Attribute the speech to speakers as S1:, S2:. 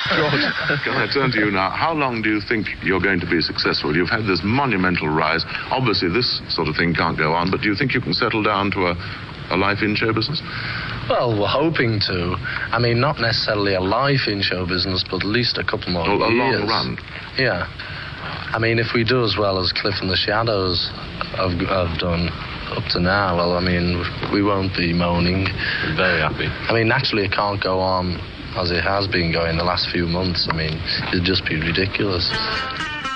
S1: George, can I turn to you now? How long do you think you're going to be successful? You've had this monumental rise. Obviously, this sort of thing can't go on, but do you think you can settle down to a life in show business?
S2: Well, we're hoping to. I mean, not necessarily a life in show business, but at least a couple more years.
S1: A long run.
S2: Yeah. I mean, if we do as well as Cliff and the Shadows have done up to now, well, I mean, we won't be moaning.
S3: We're very happy.
S2: I mean, naturally, it can't go on as it has been going the last few months. I mean, it'd just be ridiculous.